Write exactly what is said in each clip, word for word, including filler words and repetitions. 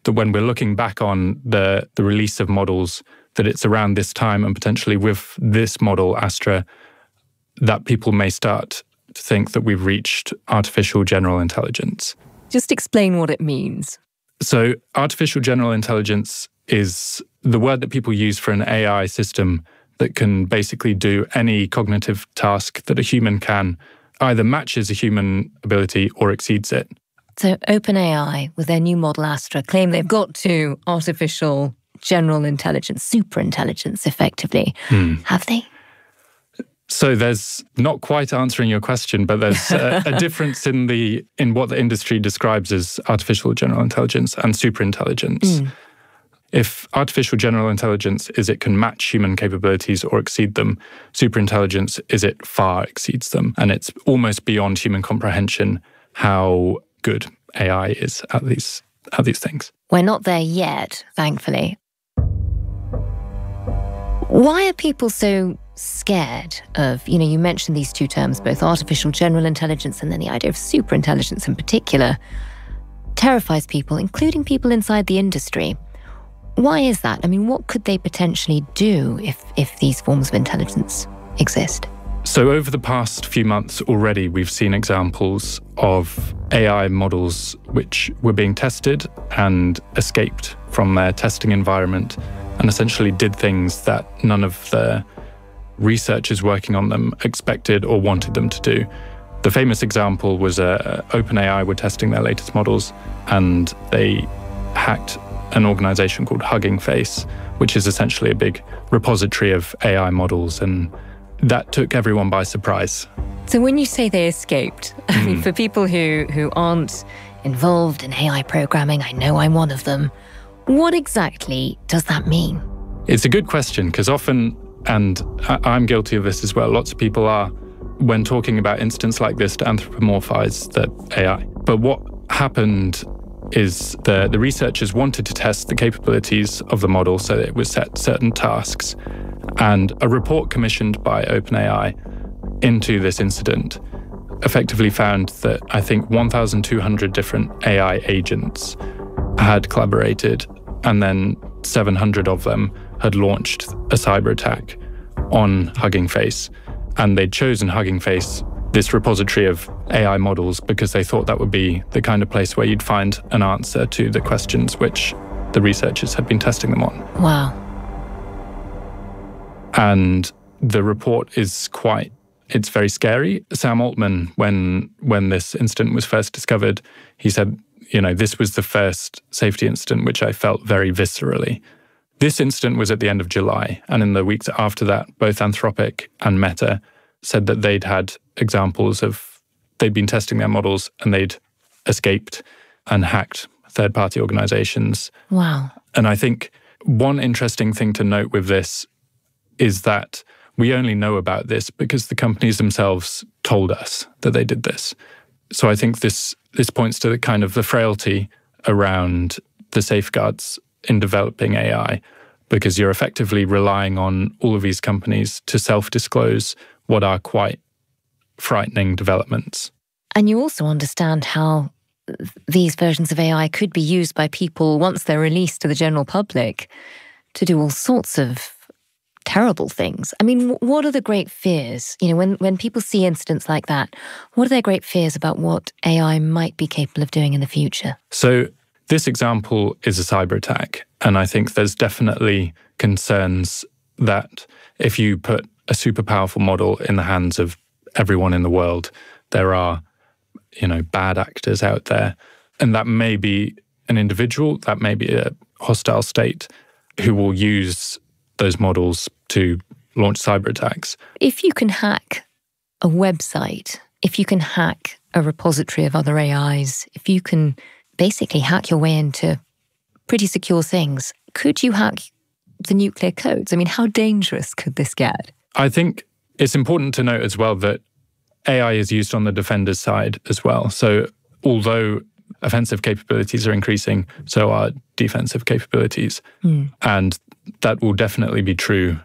that when we're looking back on the, the release of models, that it's around this time and potentially with this model, Astra, that people may start to think that we've reached artificial general intelligence. Just explain what it means. So artificial general intelligence is the word that people use for an A I system that can basically do any cognitive task that a human can, either matches a human ability or exceeds it. So OpenAI, with their new model Astra, claim they've got to artificial general intelligence, superintelligence, effectively. Hmm. Have they? So there's not quite answering your question, but there's a, a difference in the in what the industry describes as artificial general intelligence and superintelligence. Mm. If artificial general intelligence is it can match human capabilities or exceed them, superintelligence is it far exceeds them. And it's almost beyond human comprehension how good A I is at these, at these things. We're not there yet, thankfully. Why are people so scared of, you know, you mentioned these two terms, both artificial general intelligence and then the idea of superintelligence in particular, terrifies people, including people inside the industry. Why is that? I mean, what could they potentially do if, if these forms of intelligence exist? So over the past few months already, we've seen examples of A I models which were being tested and escaped from their testing environment and essentially did things that none of the researchers working on them expected or wanted them to do. The famous example was uh, OpenAI were testing their latest models and they hacked an organization called Hugging Face, which is essentially a big repository of A I models, and that took everyone by surprise. So when you say they escaped, I mm. mean, for people who, who aren't involved in A I programming, I know I'm one of them, what exactly does that mean? It's a good question, because often, and I'm guilty of this as well, lots of people are, when talking about incidents like this, to anthropomorphize the A I. But what happened is the, the researchers wanted to test the capabilities of the model so that it was set certain tasks. And a report commissioned by OpenAI into this incident effectively found that I think one thousand two hundred different A I agents had collaborated, and then seven hundred of them had launched a cyber attack on Hugging Face. And they'd chosen Hugging Face, this repository of A I models, because they thought that would be the kind of place where you'd find an answer to the questions which the researchers had been testing them on. Wow. And the report is quite, it's very scary. Sam Altman, when when this incident was first discovered, he said, you know, this was the first safety incident which I felt very viscerally. This incident was at the end of July, and in the weeks after that, both Anthropic and Meta said that they'd had examples of, they'd been testing their models and they'd escaped and hacked third-party organizations. Wow. And I think one interesting thing to note with this is that we only know about this because the companies themselves told us that they did this. So I think this this points to the kind of the frailty around the safeguards in developing A I, because you're effectively relying on all of these companies to self-disclose what are quite frightening developments. And you also understand how these versions of A I could be used by people once they're released to the general public to do all sorts of terrible things. I mean, what are the great fears? You know, when, when people see incidents like that, what are their great fears about what A I might be capable of doing in the future? So this example is a cyber attack, and I think there's definitely concerns that if you put a super powerful model in the hands of everyone in the world, there are, you know, bad actors out there. And that may be an individual, that may be a hostile state who will use those models to launch cyber attacks. If you can hack a website, if you can hack a repository of other A Is, if you can basically hack your way into pretty secure things, could you hack the nuclear codes? I mean, how dangerous could this get? I think it's important to note as well that A I is used on the defender's side as well. So although offensive capabilities are increasing, so are defensive capabilities. Mm. And that will definitely be true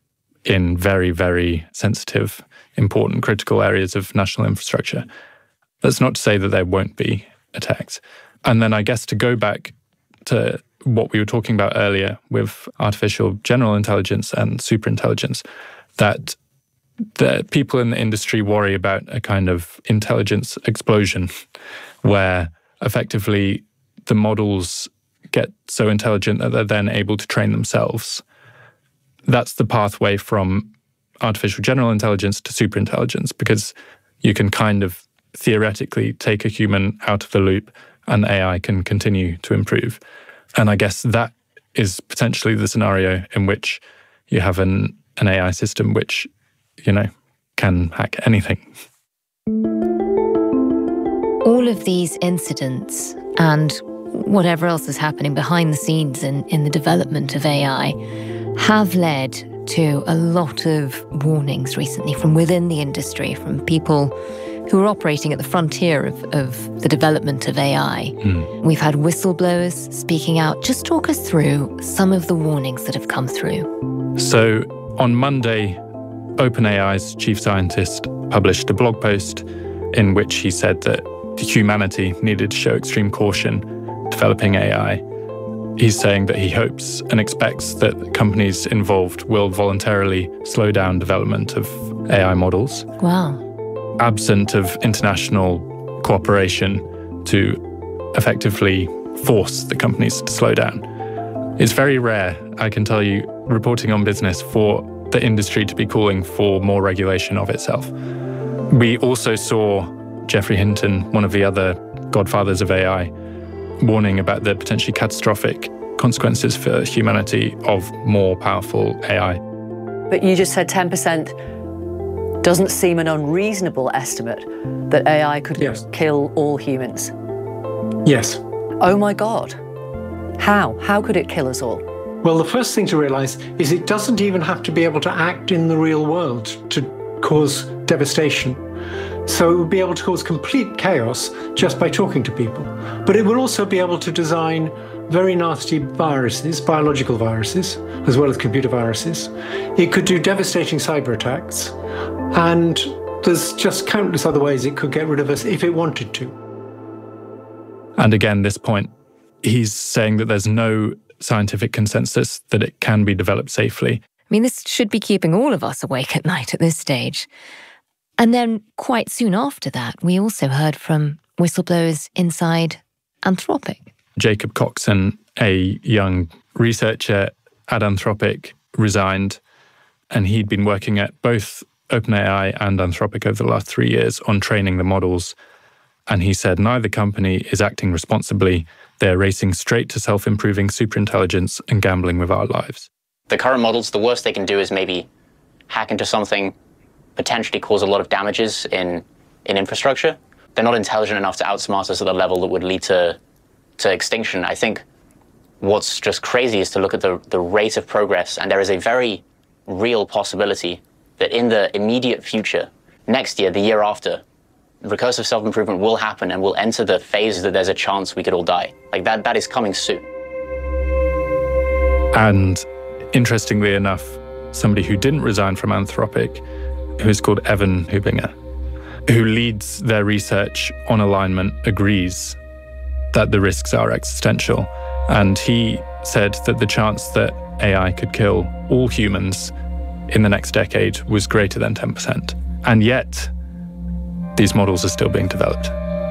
in very, very sensitive, important, critical areas of national infrastructure. That's not to say that there won't be attacks. And then I guess to go back to what we were talking about earlier with artificial general intelligence and superintelligence, that the people in the industry worry about a kind of intelligence explosion where effectively the models get so intelligent that they're then able to train themselves. That's the pathway from artificial general intelligence to superintelligence, because you can kind of theoretically take a human out of the loop and A I can continue to improve. And I guess that is potentially the scenario in which you have an, an A I system which, you know, can hack anything. All of these incidents and whatever else is happening behind the scenes in, in the development of A I have led to a lot of warnings recently from within the industry, from people who are operating at the frontier of, of the development of A I. Mm. We've had whistleblowers speaking out. Just talk us through some of the warnings that have come through. So on Monday, OpenAI's chief scientist published a blog post in which he said that humanity needed to show extreme caution developing A I. He's saying that he hopes and expects that companies involved will voluntarily slow down development of A I models. Wow. Absent of international cooperation to effectively force the companies to slow down. It's very rare, I can tell you, reporting on business, for the industry to be calling for more regulation of itself. We also saw Geoffrey Hinton, one of the other godfathers of A I, warning about the potentially catastrophic consequences for humanity of more powerful A I. But you just said ten percent doesn't seem an unreasonable estimate that A I could yes. kill all humans. Yes. Oh my God. How? How could it kill us all? Well, the first thing to realize is it doesn't even have to be able to act in the real world to cause devastation. So it would be able to cause complete chaos just by talking to people. But it would also be able to design very nasty viruses, biological viruses, as well as computer viruses. It could do devastating cyber attacks. And there's just countless other ways it could get rid of us if it wanted to. And again, this point, he's saying that there's no scientific consensus that it can be developed safely. I mean, this should be keeping all of us awake at night at this stage. And then quite soon after that, we also heard from whistleblowers inside Anthropic. Jacob Coxon, a young researcher at Anthropic, resigned, and he'd been working at both OpenAI and Anthropic over the last three years on training the models. And he said neither company is acting responsibly. They're racing straight to self-improving superintelligence and gambling with our lives. The current models, the worst they can do is maybe hack into something, potentially cause a lot of damages in, in infrastructure. They're not intelligent enough to outsmart us at a level that would lead to, to extinction. I think what's just crazy is to look at the, the rate of progress, and there is a very real possibility that in the immediate future, next year, the year after, recursive self-improvement will happen and we'll enter the phase that there's a chance we could all die. Like that, that is coming soon. And interestingly enough, somebody who didn't resign from Anthropic, who is called Evan Hubinger, who leads their research on alignment, agrees that the risks are existential. And he said that the chance that A I could kill all humans in the next decade was greater than ten percent. And yet, these models are still being developed.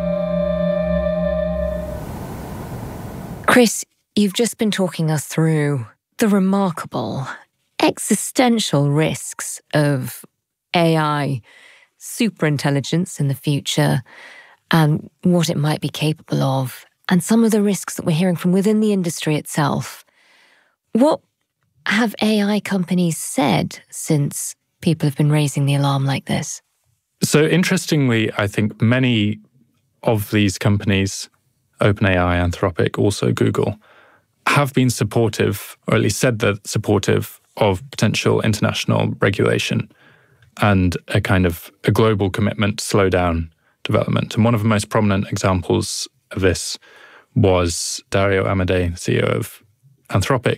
Chris, you've just been talking us through the remarkable existential risks of A I superintelligence in the future and what it might be capable of, and some of the risks that we're hearing from within the industry itself. What have A I companies said since people have been raising the alarm like this? So interestingly, I think many of these companies, OpenAI, Anthropic, also Google, have been supportive, or at least said they're supportive of potential international regulation and a kind of a global commitment to slow down development. And one of the most prominent examples of this was Dario Amodei, C E O of Anthropic.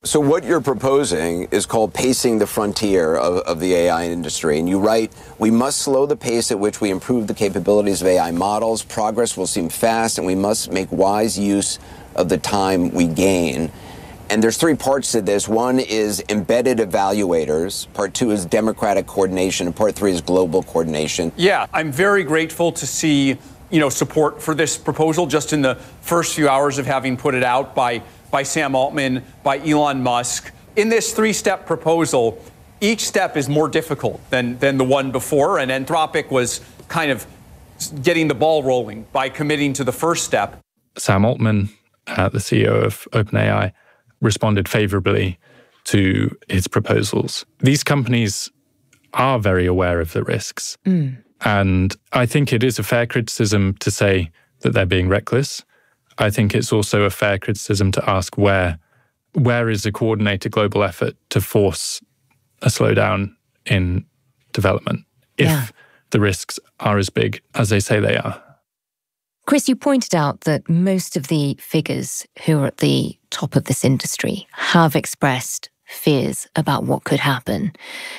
So what you're proposing is called pacing the frontier of, of the A I industry. And you write, we must slow the pace at which we improve the capabilities of A I models. Progress will seem fast, and we must make wise use of the time we gain. And there's three parts to this. One is embedded evaluators. Part two is democratic coordination. And part three is global coordination. Yeah, I'm very grateful to see, you know, support for this proposal just in the first few hours of having put it out by by Sam Altman, by Elon Musk. In this three-step proposal, each step is more difficult than, than the one before, and Anthropic was kind of getting the ball rolling by committing to the first step. Sam Altman, uh, the C E O of OpenAI, responded favorably to his proposals. These companies are very aware of the risks. Mm. And I think it is a fair criticism to say that they're being reckless. I think it's also a fair criticism to ask where where is a coordinated global effort to force a slowdown in development if yeah. the risks are as big as they say they are. Chris, you pointed out that most of the figures who are at the top of this industry have expressed fears about what could happen.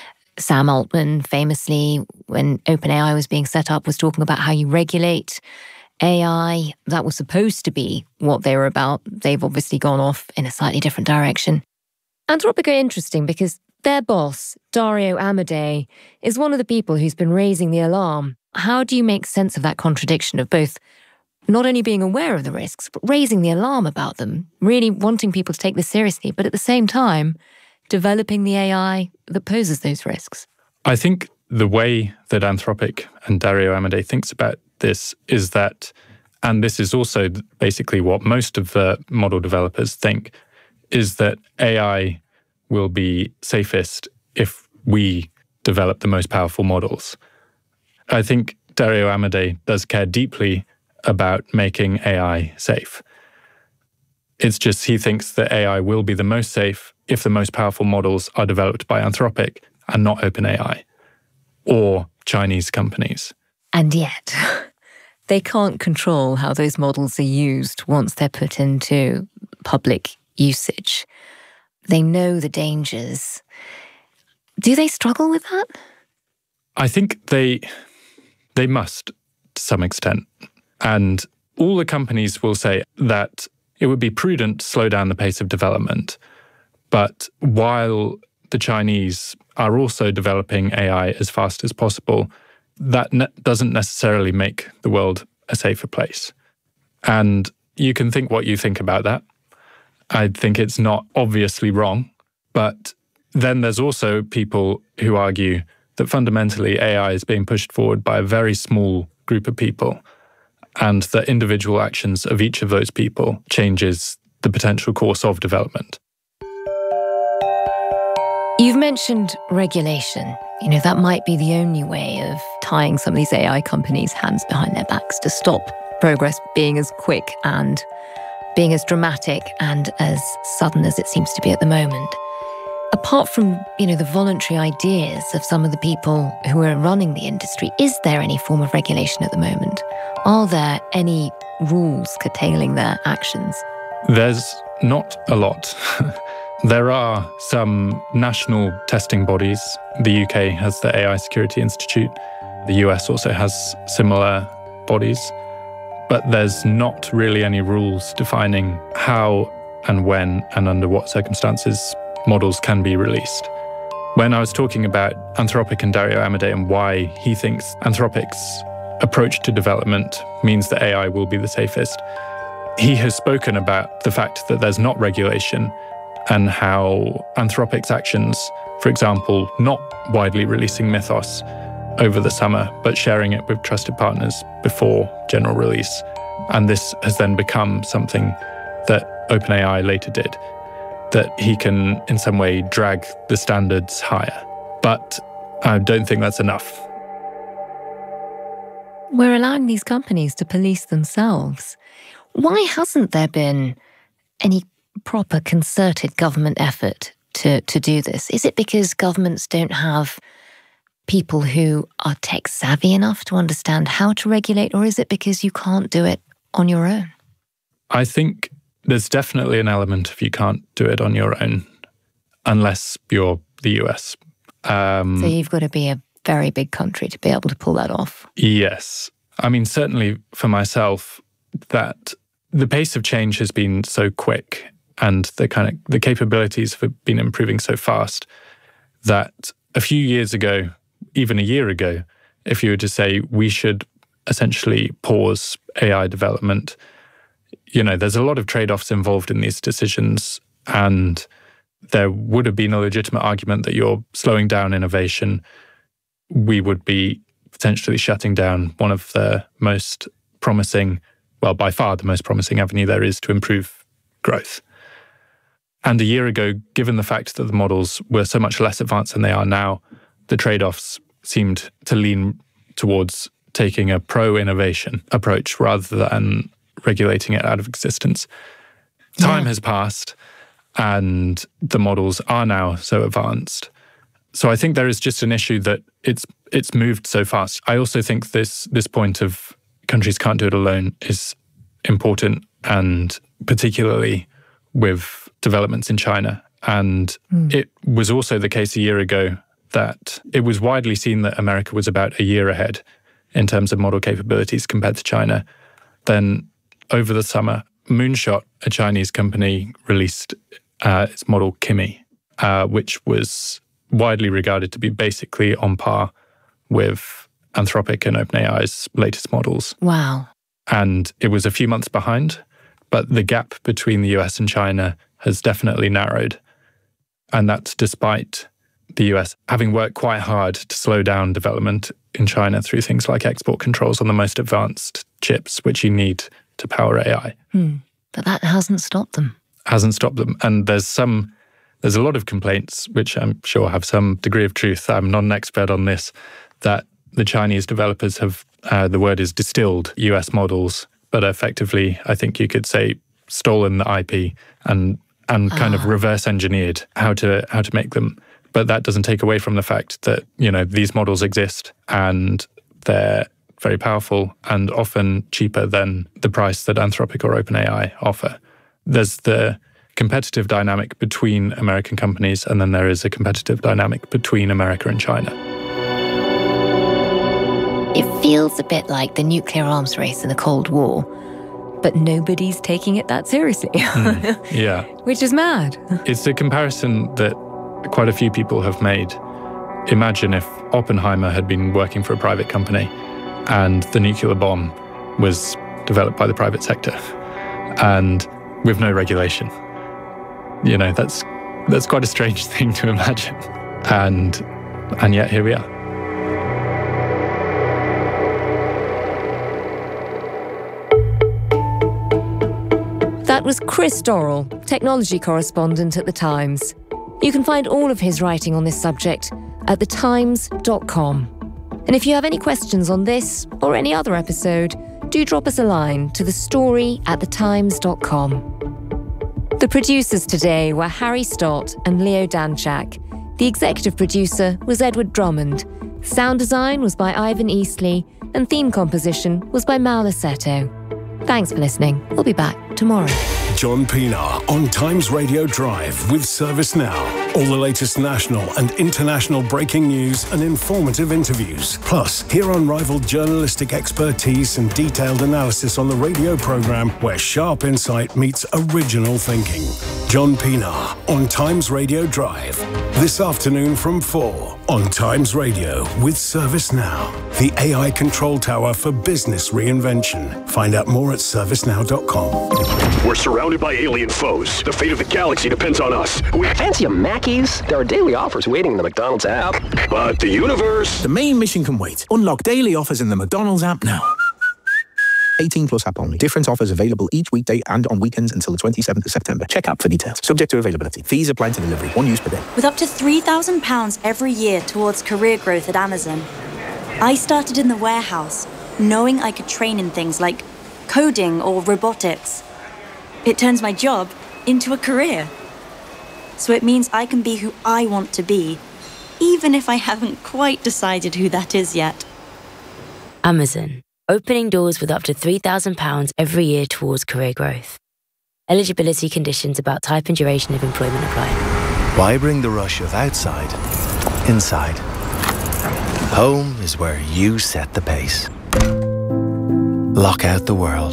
Sam Altman, famously, when OpenAI was being set up, was talking about how you regulate A I. That was supposed to be what they were about. They've obviously gone off in a slightly different direction. Anthropic are interesting because their boss, Dario Amodei, is one of the people who's been raising the alarm. How do you make sense of that contradiction of both not only being aware of the risks, but raising the alarm about them, really wanting people to take this seriously, but at the same time, developing the A I that poses those risks? I think the way that Anthropic and Dario Amodei thinks about this is that, and this is also basically what most of the model developers think, is that A I will be safest if we develop the most powerful models. I think Dario Amodei does care deeply about making A I safe. It's just he thinks that A I will be the most safe if the most powerful models are developed by Anthropic and not OpenAI or Chinese companies. And yet, they can't control how those models are used once they're put into public usage. They know the dangers. Do they struggle with that? I think they they must, to some extent. And all the companies will say that it would be prudent to slow down the pace of development. But while the Chinese are also developing A I as fast as possible, that ne- doesn't necessarily make the world a safer place. And you can think what you think about that. I think it's not obviously wrong. But then there's also people who argue that fundamentally A I is being pushed forward by a very small group of people, and that individual actions of each of those people changes the potential course of development. You've mentioned regulation. You know, that might be the only way of tying some of these A I companies' hands behind their backs to stop progress being as quick and being as dramatic and as sudden as it seems to be at the moment. Apart from, you know, the voluntary ideas of some of the people who are running the industry, is there any form of regulation at the moment? Are there any rules curtailing their actions? There's not a lot. There are some national testing bodies. The U K has the A I Security Institute. The U S also has similar bodies. But there's not really any rules defining how and when and under what circumstances models can be released. When I was talking about Anthropic and Dario Amodei and why he thinks Anthropic's approach to development means that A I will be the safest, he has spoken about the fact that there's not regulation and how Anthropic's actions, for example, not widely releasing Mythos over the summer, but sharing it with trusted partners before general release. And this has then become something that OpenAI later did, that he can in some way drag the standards higher. But I don't think that's enough. We're allowing these companies to police themselves. Why hasn't there been any proper concerted government effort to, to do this? Is it because governments don't have people who are tech savvy enough to understand how to regulate, or is it because you can't do it on your own? I think there's definitely an element of you can't do it on your own. unless you're the U S. Um, so you've got to be a very big country to be able to pull that off. Yes. I mean, certainly for myself, that the pace of change has been so quick and the kind of the capabilities have been improving so fast that a few years ago, even a year ago, if you were to say we should essentially pause A I development, you know, there's a lot of trade-offs involved in these decisions, and there would have been a legitimate argument that you're slowing down innovation. We would be potentially shutting down one of the most promising, well, by far the most promising avenue there is to improve growth. And a year ago, given the fact that the models were so much less advanced than they are now, the trade-offs seemed to lean towards taking a pro-innovation approach rather than regulating it out of existence. Yeah. Time has passed and the models are now so advanced. So I think there is just an issue that it's it's moved so fast. I also think this this point of countries can't do it alone is important, and particularly with developments in China. And mm. it was also the case a year ago that it was widely seen that America was about a year ahead in terms of model capabilities compared to China. Then over the summer, Moonshot, a Chinese company, released uh, its model Kimi, uh, which was widely regarded to be basically on par with Anthropic and OpenAI's latest models. Wow. And it was a few months behind, but the gap between the U S and China has definitely narrowed. And that's despite the U S having worked quite hard to slow down development in China through things like export controls on the most advanced chips, which you need to power A I. Hmm. But that hasn't stopped them. Hasn't stopped them. And there's some, there's a lot of complaints, which I'm sure have some degree of truth. I'm not an expert on this, that the Chinese developers have, uh, the word is distilled U S models, but effectively, I think you could say, stolen the I P and and kind ah. of reverse engineered how to how to make them. But that doesn't take away from the fact that, you know, these models exist and they're very powerful and often cheaper than the price that Anthropic or OpenAI offer. There's the competitive dynamic between American companies, and then there is a competitive dynamic between America and China. It feels a bit like the nuclear arms race in the Cold War, but nobody's taking it that seriously. mm, yeah. Which is mad. It's a comparison that quite a few people have made. Imagine if Oppenheimer had been working for a private company and the nuclear bomb was developed by the private sector and with no regulation. You know, that's that's quite a strange thing to imagine. And and yet here we are. That was Chris Dorrell, technology correspondent at The Times. You can find all of his writing on this subject at the times dot com. And if you have any questions on this or any other episode, do drop us a line to the story at the times dot com. The producers today were Harry Stott and Leo Danchak. The executive producer was Edward Drummond. Sound design was by Ivan Eastley, and theme composition was by Mal Assetto. Thanks for listening. We'll be back tomorrow. John Pienaar on Times Radio Drive with ServiceNow. All the latest national and international breaking news and informative interviews. Plus, hear unrivaled journalistic expertise and detailed analysis on the radio programme where sharp insight meets original thinking. John Pienaar on Times Radio Drive. This afternoon from four on Times Radio with ServiceNow. The A I control tower for business reinvention. Find out more at service now dot com. We're surrounded by alien foes. The fate of the galaxy depends on us. We fancy a Mackey's? There are daily offers waiting in the McDonald's app. But the universe... The main mission can wait. Unlock daily offers in the McDonald's app now. eighteen plus app only. Different offers available each weekday and on weekends until the twenty-seventh of September. Check app for details. Subject to availability. Fees apply to delivery. One use per day. With up to three thousand pounds every year towards career growth at Amazon, I started in the warehouse, knowing I could train in things like coding or robotics. It turns my job into a career. So it means I can be who I want to be, even if I haven't quite decided who that is yet. Amazon. Opening doors with up to three thousand pounds every year towards career growth. Eligibility conditions about type and duration of employment apply. Why bring the rush of outside inside? Home is where you set the pace. Lock out the world.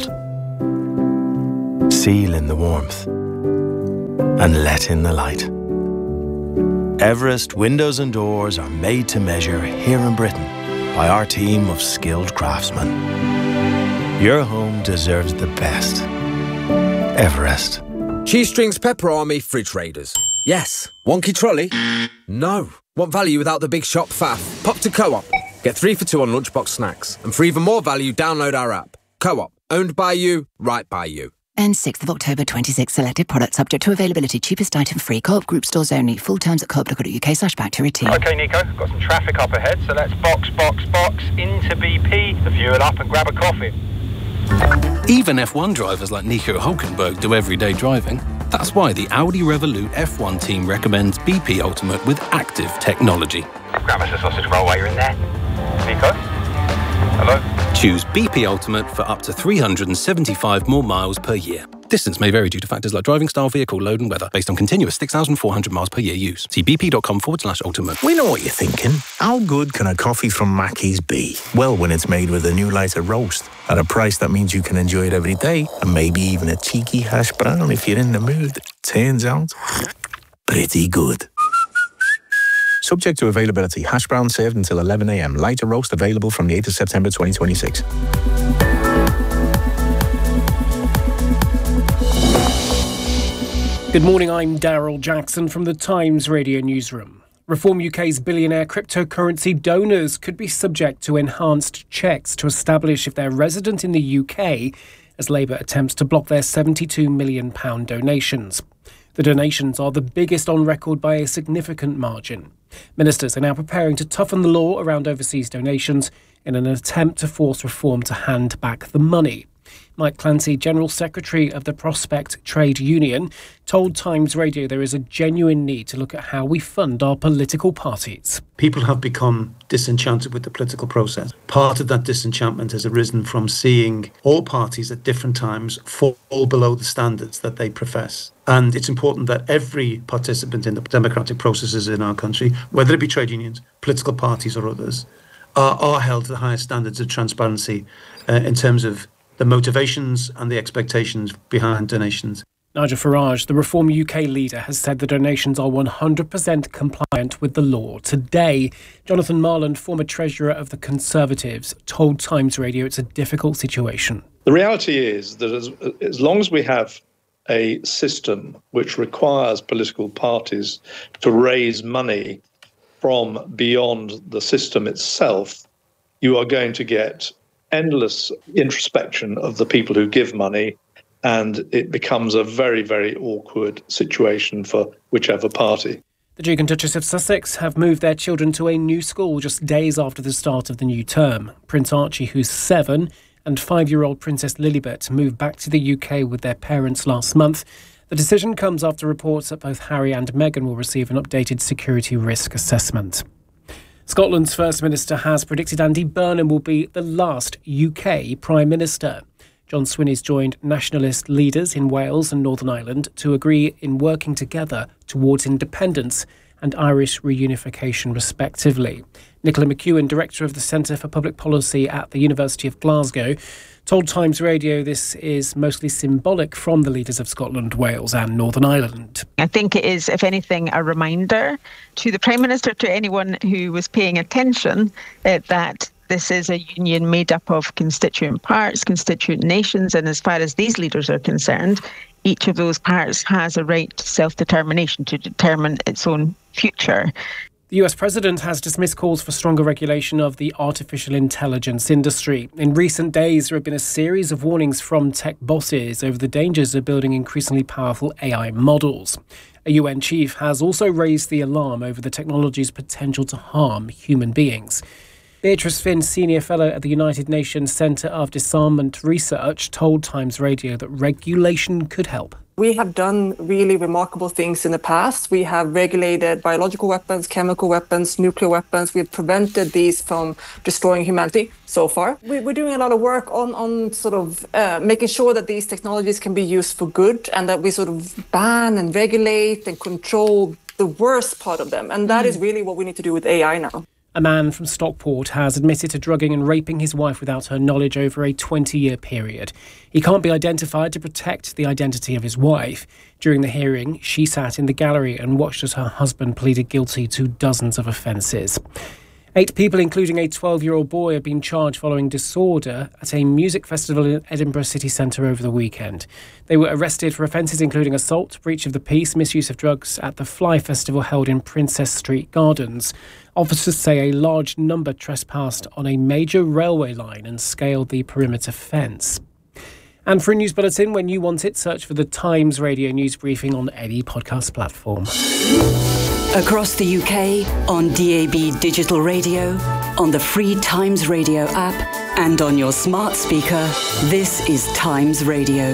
Seal in the warmth. And let in the light. Everest windows and doors are made to measure here in Britain by our team of skilled craftsmen. Your home deserves the best. Everest. Cheese Strings Pepper Army Fridge Raiders. Yes. Wonky trolley? No. Want value without the big shop faff? Pop to Co-op. Get three for two on lunchbox snacks. And for even more value, download our app. Co-op. Owned by you, right by you. And sixth of October twenty-six, selected products subject to availability, cheapest item free, Co-op group stores only, full terms at co op dot co dot uk slash back to routine. OK, Nico, got some traffic up ahead, so let's box, box, box into B P, to fuel up and grab a coffee. Even F one drivers like Nico Hülkenberg do everyday driving. That's why the Audi Revolut F one team recommends B P Ultimate with active technology. Grab us a sausage roll while you're in there. Nico? Hello? Choose B P Ultimate for up to three hundred seventy-five more miles per year. Distance may vary due to factors like driving style, vehicle load and weather, based on continuous six thousand four hundred miles per year use. See bp.com forward slash ultimate. We know what you're thinking. How good can a coffee from Mackey's be? Well, when it's made with a new lighter roast, at a price that means you can enjoy it every day, and maybe even a cheeky hash brown if you're in the mood. Turns out, pretty good. Subject to availability. Hash brown served until eleven a m. Lighter roast available from the eighth of September twenty twenty-six. Good morning, I'm Daryl Jackson from the Times Radio Newsroom. Reform U K's billionaire cryptocurrency donors could be subject to enhanced checks to establish if they're resident in the U K, as Labour attempts to block their seventy-two million pounds donations. The donations are the biggest on record by a significant margin. Ministers are now preparing to toughen the law around overseas donations in an attempt to force reform to hand back the money. Mike Clancy, General Secretary of the Prospect Trade Union, told Times Radio there is a genuine need to look at how we fund our political parties. People have become disenchanted with the political process. Part of that disenchantment has arisen from seeing all parties at different times fall below the standards that they profess. And it's important that every participant in the democratic processes in our country, whether it be trade unions, political parties or others, are, are held to the highest standards of transparency uh, in terms of the motivations and the expectations behind donations. Nigel Farage, the Reform U K leader, has said the donations are one hundred percent compliant with the law. Today, Jonathan Marland, former treasurer of the Conservatives, told Times Radio it's a difficult situation. The reality is that as, as long as we have a system which requires political parties to raise money from beyond the system itself, you are going to get endless introspection of the people who give money, and it becomes a very, very awkward situation for whichever party. The Duke and Duchess of Sussex have moved their children to a new school just days after the start of the new term. Prince Archie, who's seven, and five-year-old Princess Lilibet moved back to the U K with their parents last month. The decision comes after reports that both Harry and Meghan will receive an updated security risk assessment. Scotland's First Minister has predicted Andy Burnham will be the last U K Prime Minister. John Swinney's joined nationalist leaders in Wales and Northern Ireland to agree in working together towards independence and Irish reunification, respectively. Nicola McEwen, Director of the Centre for Public Policy at the University of Glasgow, told Times Radio this is mostly symbolic from the leaders of Scotland, Wales and Northern Ireland. I think it is, if anything, a reminder to the Prime Minister, to anyone who was paying attention, uh, that this is a union made up of constituent parts, constituent nations, and as far as these leaders are concerned, each of those parts has a right to self-determination, to determine its own future. The U S President has dismissed calls for stronger regulation of the artificial intelligence industry. In recent days, there have been a series of warnings from tech bosses over the dangers of building increasingly powerful A I models. A U N chief has also raised the alarm over the technology's potential to harm human beings. Beatrice Finn, Senior Fellow at the United Nations Centre of Disarmament Research, told Times Radio that regulation could help. We have done really remarkable things in the past. We have regulated biological weapons, chemical weapons, nuclear weapons. We've prevented these from destroying humanity so far. We're doing a lot of work on, on sort of uh, making sure that these technologies can be used for good, and that we sort of ban and regulate and control the worst part of them. And that mm. is really what we need to do with A I now. A man from Stockport has admitted to drugging and raping his wife without her knowledge over a twenty-year period. He can't be identified to protect the identity of his wife. During the hearing, she sat in the gallery and watched as her husband pleaded guilty to dozens of offences. Eight people, including a twelve-year-old boy, have been charged following disorder at a music festival in Edinburgh city centre over the weekend. They were arrested for offences including assault, breach of the peace, misuse of drugs at the Fly Festival held in Princess Street Gardens. Officers say a large number trespassed on a major railway line and scaled the perimeter fence. And for a news bulletin, when you want it, search for the Times Radio News Briefing on any podcast platform. Across the U K, on D A B digital radio, on the free Times Radio app, and on your smart speaker, this is Times Radio.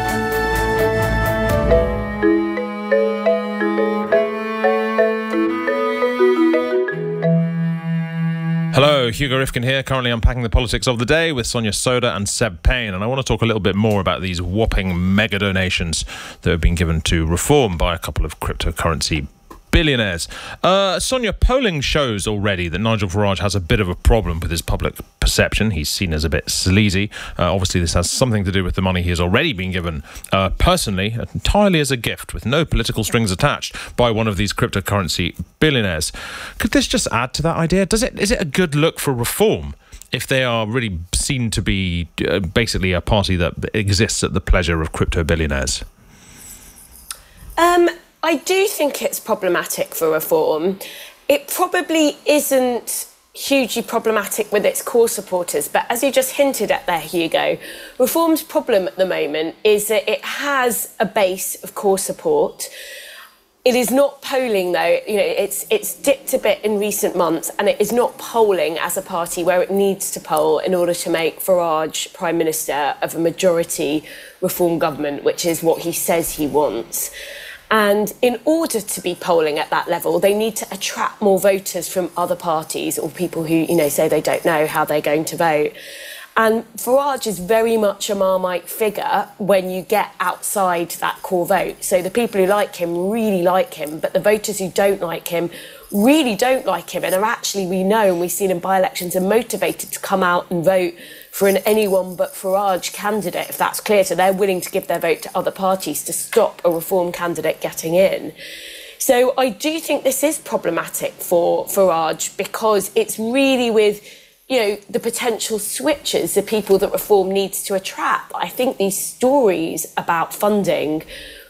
Hello, Hugo Rifkin here, currently unpacking the politics of the day with Sonia Soda and Seb Payne, and I want to talk a little bit more about these whopping mega donations that have been given to Reform by a couple of cryptocurrency billionaires. Uh, Sonia, polling shows already that Nigel Farage has a bit of a problem with his public perception. He's seen as a bit sleazy. Uh, obviously, this has something to do with the money he has already been given uh, personally, entirely as a gift, with no political strings attached, by one of these cryptocurrency billionaires. Could this just add to that idea? Does it? Is it a good look for Reform if they are really seen to be uh, basically a party that exists at the pleasure of crypto billionaires? Um... I do think it's problematic for Reform. It probably isn't hugely problematic with its core supporters, but as you just hinted at there, Hugo, Reform's problem at the moment is that it has a base of core support. It is not polling, though. You know, it's it's dipped a bit in recent months, and it is not polling as a party where it needs to poll in order to make Farage Prime Minister of a majority Reform government, which is what he says he wants. And in order to be polling at that level, they need to attract more voters from other parties or people who, you know, say they don't know how they're going to vote. And Farage is very much a Marmite figure when you get outside that core vote. So the people who like him really like him, but the voters who don't like him really don't like him and are actually, we know, and we've seen in by-elections, are motivated to come out and vote for an anyone but Farage candidate, if that's clear. So they're willing to give their vote to other parties to stop a Reform candidate getting in. So I do think this is problematic for Farage because it's really with, you know, the potential switchers, the people that Reform needs to attract. I think these stories about funding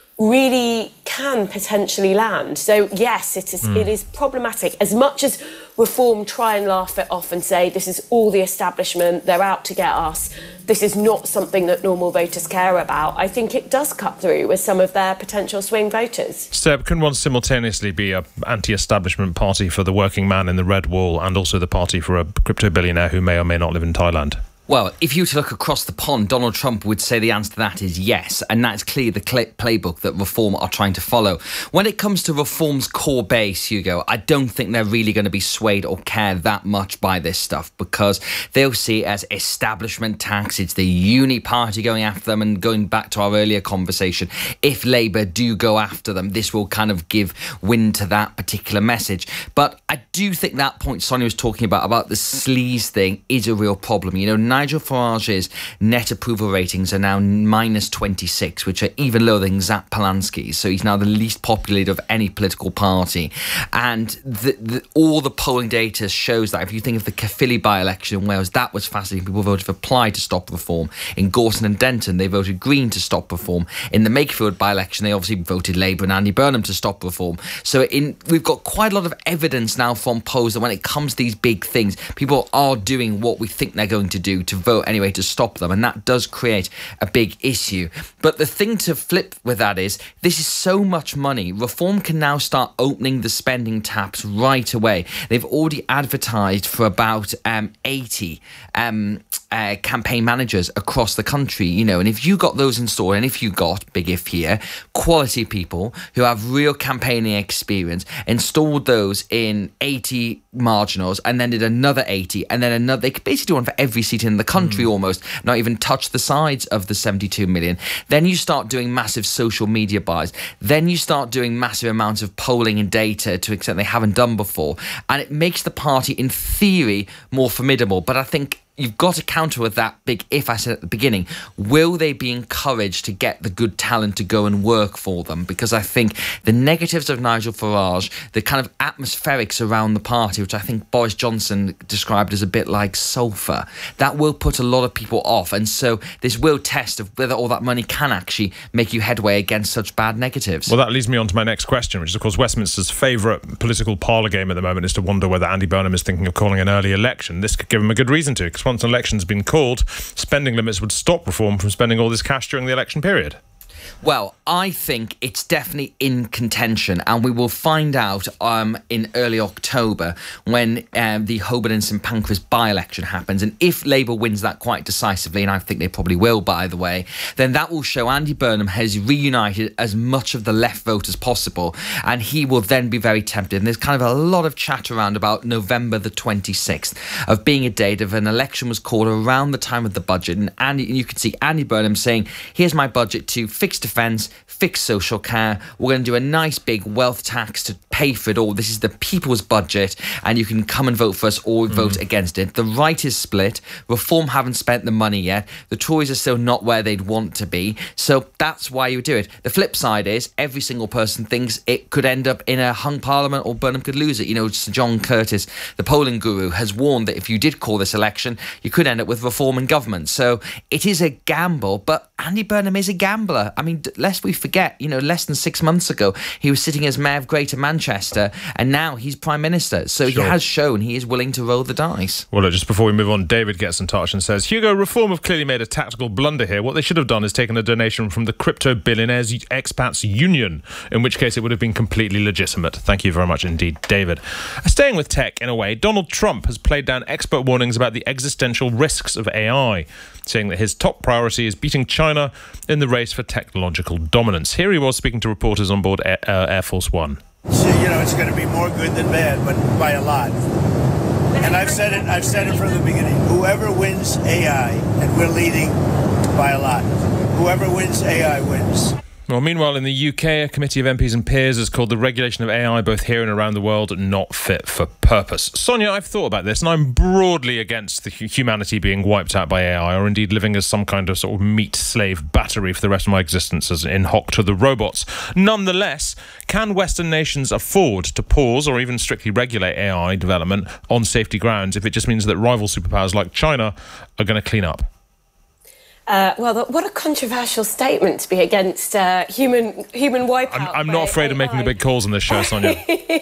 really can potentially land. So yes, it is mm. it is problematic. As much as Reform try and laugh it off and say this is all the establishment, they're out to get us, this is not something that normal voters care about, I think it does cut through with some of their potential swing voters. Seb, can one simultaneously be an anti-establishment party for the working man in the red wall and also the party for a crypto billionaire who may or may not live in Thailand? Well, if you were to look across the pond, Donald Trump would say the answer to that is yes, and that's clearly the playbook that Reform are trying to follow. When it comes to Reform's core base, Hugo, I don't think they're really going to be swayed or care that much by this stuff because they'll see it as establishment tax. It's the uni party going after them, and going back to our earlier conversation, if Labour do go after them, this will kind of give wind to that particular message. But I do think that point Sonia was talking about, about the sleaze thing, is a real problem. You know, Nigel Farage's net approval ratings are now minus twenty-six, which are even lower than Zap Polanski's. So he's now the least popular leader of any political party. And the, the, all the polling data shows that. If you think of the Caerphilly by-election in Wales, that was fascinating. People voted for Plaid to stop Reform. In Gorton and Denton, they voted Green to stop Reform. In the Makerfield by-election, they obviously voted Labour and Andy Burnham to stop Reform. So in, we've got quite a lot of evidence now from polls that when it comes to these big things, people are doing what we think they're going to do to vote anyway to stop them, and that does create a big issue. But the thing to flip with that is this is so much money. Reform can now start opening the spending taps right away. They've already advertised for about um, eighty um, uh, campaign managers across the country, you know, and if you got those installed, and if you got, big if here, quality people who have real campaigning experience, installed those in eighty marginals, and then did another eighty, and then another. They could basically do one for every seat in the country, mm. almost, not even touch the sides of the seventy-two million. Then you start doing massive social media buys. Then you start doing massive amounts of polling and data to an extent they haven't done before, and it makes the party, in theory, more formidable. But I think you've got to counter with that big if I said at the beginning. Will they be encouraged to get the good talent to go and work for them? Because I think the negatives of Nigel Farage, the kind of atmospherics around the party, which I think Boris Johnson described as a bit like sulphur, that will put a lot of people off. And so this will test of whether all that money can actually make you headway against such bad negatives. Well, that leads me on to my next question, which is, of course, Westminster's favourite political parlour game at the moment is to wonder whether Andy Burnham is thinking of calling an early election. This could give him a good reason to, because once an election's been called, spending limits would stop Reform from spending all this cash during the election period. Well, I think it's definitely in contention, and we will find out um, in early October when um, the Holborn and St Pancras by-election happens. And if Labour wins that quite decisively, and I think they probably will, by the way, then that will show Andy Burnham has reunited as much of the left vote as possible, and he will then be very tempted. And there's kind of a lot of chat around about November the twenty-sixth of being a date of an election was called around the time of the budget. And Andy, you can see Andy Burnham saying, here's my budget to fix defence, fix social care. We're going to do a nice big wealth tax to pay for it all. This is the people's budget, and you can come and vote for us or mm. vote against it. The right is split. Reform haven't spent the money yet. The Tories are still not where they'd want to be. So that's why you do it. The flip side is every single person thinks it could end up in a hung parliament or Burnham could lose it. You know, Sir John Curtis, the polling guru, has warned that if you did call this election, you could end up with Reform in government. So it is a gamble, but Andy Burnham is a gambler. I mean, lest we forget, you know, less than six months ago, he was sitting as Mayor of Greater Manchester, and now he's Prime Minister. So sure. He has shown he is willing to roll the dice. Well, look, just before we move on, David gets in touch and says, Hugo, Reform have clearly made a tactical blunder here. What they should have done is taken a donation from the Crypto Billionaires Expats Union, in which case it would have been completely legitimate. Thank you very much indeed, David. Staying with tech, in a way, Donald Trump has played down expert warnings about the existential risks of A I, saying that his top priority is beating China in the race for technological dominance. Here he was speaking to reporters on board Air, uh, Air Force One. So, you know, it's going to be more good than bad, but by a lot. And I've said it, I've said it from the beginning. Whoever wins A I, and we're leading by a lot, whoever wins A I wins. Well, meanwhile, in the U K, a committee of M Ps and peers has called the regulation of A I, both here and around the world, not fit for purpose. Sonia, I've thought about this, and I'm broadly against the humanity being wiped out by A I, or indeed living as some kind of sort of meat-slave battery for the rest of my existence, as in hock to the robots. Nonetheless, can Western nations afford to pause or even strictly regulate A I development on safety grounds if it just means that rival superpowers like China are going to clean up? Uh, well, what a controversial statement to be against uh, human human wipeout. I'm, I'm not afraid A I. Of making the big calls on this show, Sonia.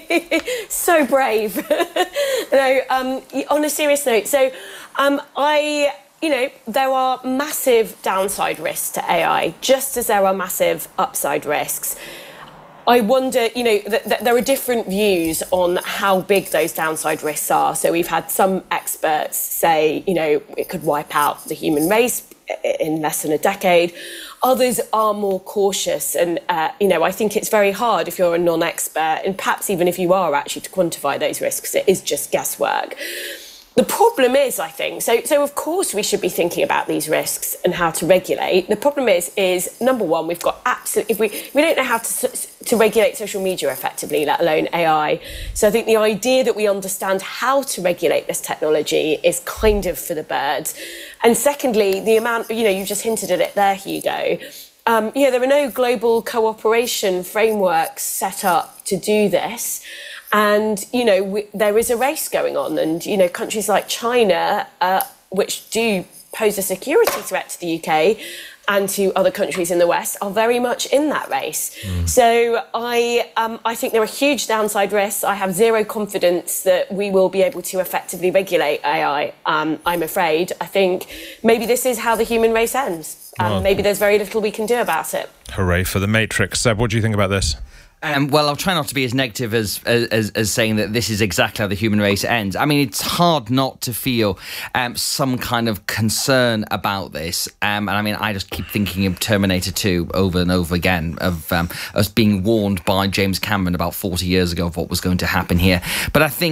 So brave. No, um, on a serious note, so um, I, you know, there are massive downside risks to A I, just as there are massive upside risks. I wonder, you know, th- th- there are different views on how big those downside risks are. So we've had some experts say, you know, it could wipe out the human race in less than a decade. Others are more cautious, and uh, you know, I think it's very hard if you're a non-expert, and perhaps even if you are actually, to quantify those risks. It is just guesswork. The problem is, I think, so so of course we should be thinking about these risks and how to regulate. The problem is, is number one, we've got absolutely, if we we don't know how to to regulate social media effectively, let alone A I. So I think the idea that we understand how to regulate this technology is kind of for the birds. And secondly, the amount, you know, you just hinted at it there, Hugo. Um, you know, there are no global cooperation frameworks set up to do this. And, you know, we, there is a race going on. And, you know, countries like China, uh, which do pose a security threat to the U K and to other countries in the West, are very much in that race. Mm. So I, um, I think there are huge downside risks. I have zero confidence that we will be able to effectively regulate A I, um, I'm afraid. I think maybe this is how the human race ends. Um, well, maybe there's very little we can do about it. Hooray for the Matrix. Seb, what do you think about this? Um, well, I'll try not to be as negative as, as as saying that this is exactly how the human race ends. I mean, it's hard not to feel um, some kind of concern about this. Um, and I mean, I just keep thinking of Terminator two over and over again, of um, us being warned by James Cameron about forty years ago of what was going to happen here. But I think,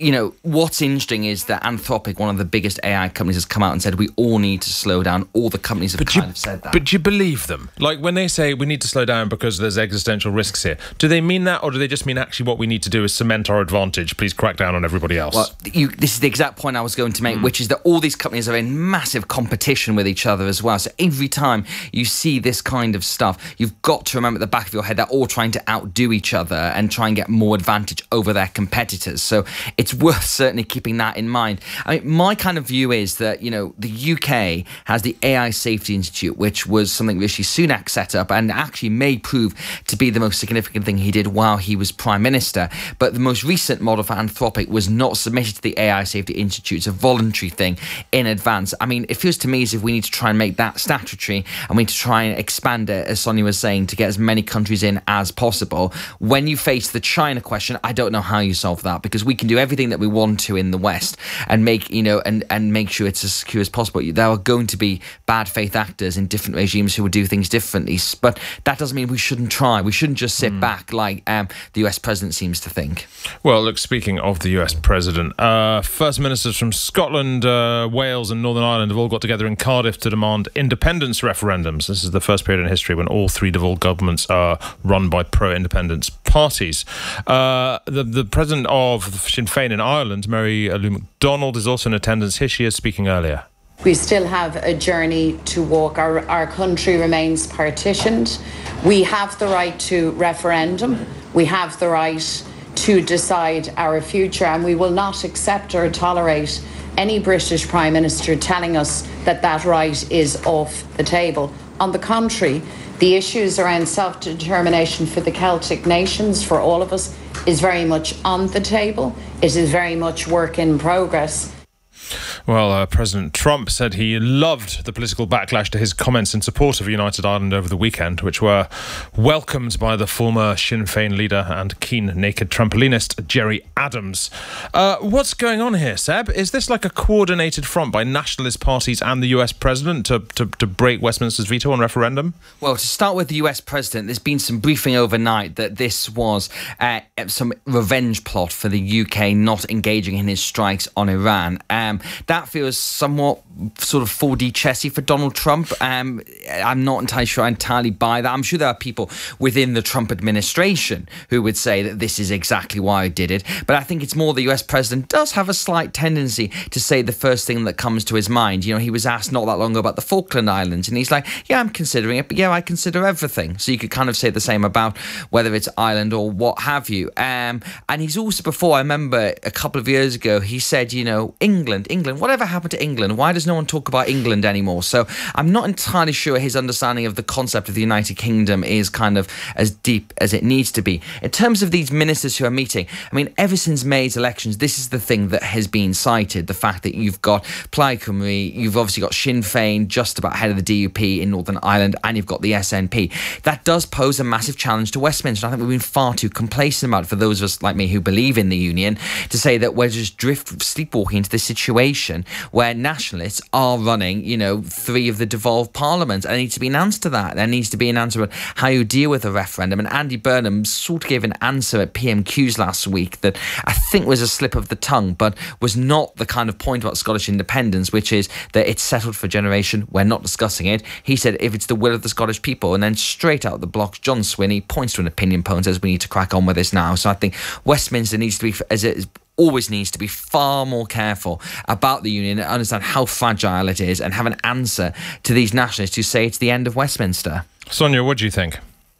you know, what's interesting is that Anthropic, one of the biggest A I companies, has come out and said we all need to slow down. All the companies have but kind you, of said that. But do you believe them? Like, when they say we need to slow down because there's existential risks here, do they mean that, or do they just mean actually what we need to do is cement our advantage? Please crack down on everybody else. Well, you, this is the exact point I was going to make, mm. which is that all these companies are in massive competition with each other as well. So every time you see this kind of stuff, you've got to remember at the back of your head they're all trying to outdo each other and try and get more advantage over their competitors. So it's worth certainly keeping that in mind. I mean, my kind of view is that, you know, the U K has the A I Safety Institute, which was something Rishi Sunak set up and actually may prove to be the most significant thing he did while he was Prime Minister. But the most recent model for Anthropic was not submitted to the A I Safety Institute. It's a voluntary thing in advance. I mean, it feels to me as if we need to try and make that statutory, and we need to try and expand it, as Sonia was saying, to get as many countries in as possible. When you face the China question, I don't know how you solve that, because we can do everything that we want to in the West and make, you know, and, and make sure it's as secure as possible. There are going to be bad faith actors in different regimes who will do things differently, but that doesn't mean we shouldn't try. We shouldn't just sit mm. back like um, the U S president seems to think. Well, look, speaking of the U S president, uh, first ministers from Scotland, uh, Wales and Northern Ireland have all got together in Cardiff to demand independence referendums. This is the first period in history when all three devolved governments are run by pro-independence parties. Uh, the, the president of Sinn Féin in Ireland, Mary Lou McDonald, is also in attendance. Here she is speaking earlier. We still have a journey to walk. Our, our country remains partitioned. We have the right to referendum. We have the right to decide our future, and we will not accept or tolerate any British Prime Minister telling us that that right is off the table. On the contrary, the issues around self-determination for the Celtic nations, for all of us, is very much on the table. It is very much work in progress. Well, uh, President Trump said he loved the political backlash to his comments in support of United Ireland over the weekend, which were welcomed by the former Sinn Féin leader and keen naked trampolinist Gerry Adams. Uh, what's going on here, Seb? Is this like a coordinated front by nationalist parties and the U S president to, to, to break Westminster's veto on referendum? Well, to start with the U S president, there's been some briefing overnight that this was uh, some revenge plot for the U K not engaging in his strikes on Iran. Um, That feels somewhat sort of four D chessy for Donald Trump. Um, I'm not entirely sure I entirely buy that. I'm sure there are people within the Trump administration who would say that this is exactly why I did it. But I think it's more the U S president does have a slight tendency to say the first thing that comes to his mind. You know, he was asked not that long ago about the Falkland Islands, and he's like, yeah, I'm considering it, but yeah, I consider everything. So you could kind of say the same about whether it's Ireland or what have you. Um, and he's also, before, I remember a couple of years ago, he said, you know, England, England, whatever happened to England? Why does no one talk about England anymore? So I'm not entirely sure his understanding of the concept of the United Kingdom is kind of as deep as it needs to be. In terms of these ministers who are meeting, I mean, ever since May's elections, this is the thing that has been cited, the fact that you've got Plaid Cymru, you've obviously got Sinn Féin just about ahead of the D U P in Northern Ireland, and you've got the S N P. That does pose a massive challenge to Westminster. I think we've been far too complacent about it, for those of us like me who believe in the union, to say that we're just drift sleepwalking into this situation where nationalists are running, you know, three of the devolved parliaments. And there needs to be an answer to that. There needs to be an answer about how you deal with a referendum. And Andy Burnham sort of gave an answer at P M Qs last week that I think was a slip of the tongue, but was not the kind of point about Scottish independence, which is that it's settled for a generation. We're not discussing it. He said if it's the will of the Scottish people, and then straight out the blocks, John Swinney points to an opinion poll and says we need to crack on with this now. So I think Westminster needs to be, as it is, always needs to be far more careful about the union and understand how fragile it is and have an answer to these nationalists who say it's the end of Westminster. Sonia, what do you think?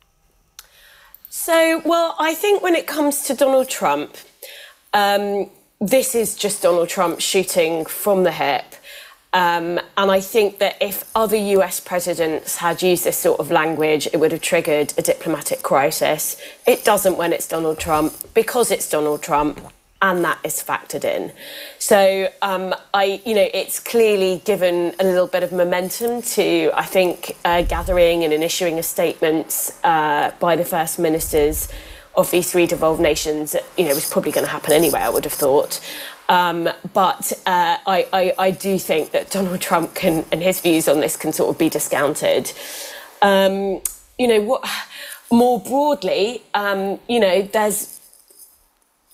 So, well, I think when it comes to Donald Trump, um, this is just Donald Trump shooting from the hip. Um, and I think that if other U S presidents had used this sort of language, it would have triggered a diplomatic crisis. It doesn't when it's Donald Trump, because it's Donald Trump, and that is factored in. So, um, I, you know, it's clearly given a little bit of momentum to, I think, uh, gathering and issuing of statements uh, by the first ministers of these three devolved nations. You know, it was probably going to happen anyway, I would have thought. Um, but uh, I, I, I do think that Donald Trump can, and his views on this can sort of be discounted. Um, you know, what more broadly, um, you know, there's